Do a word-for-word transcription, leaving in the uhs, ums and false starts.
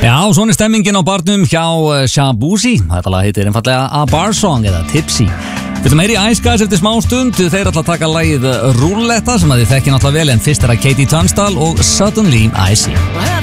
Já, svona er stemmingin á barnum hjá Shabuzi. Þetta lag heitir einfallega A Bar Song eða Tipsy. Við ætlum að heyra í Ice Guys eftir smá stund. Þeir ætla að taka lagið Roulette sem að þið þekki náttúrulega vel, en fyrst er að Katie Tunstall og Suddenly I See.